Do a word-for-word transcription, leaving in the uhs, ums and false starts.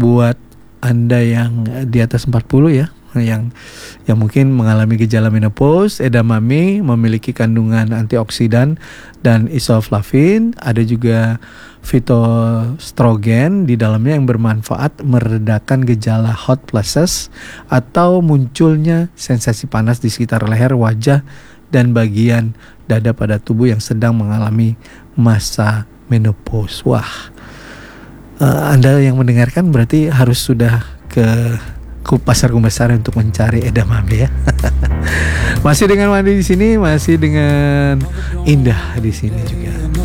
buat Anda yang di atas empat puluh ya, yang yang mungkin mengalami gejala menopause, edamame memiliki kandungan antioksidan dan isoflavin, ada juga fitostrogen di dalamnya yang bermanfaat meredakan gejala hot flashes atau munculnya sensasi panas di sekitar leher, wajah, dan bagian dada pada tubuh yang sedang mengalami masa menopause. Wah, uh, Anda yang mendengarkan berarti harus sudah ke ke pasar kumbasari untuk mencari edamame ya. Masih dengan Wandi di sini, masih dengan Indah di sini juga.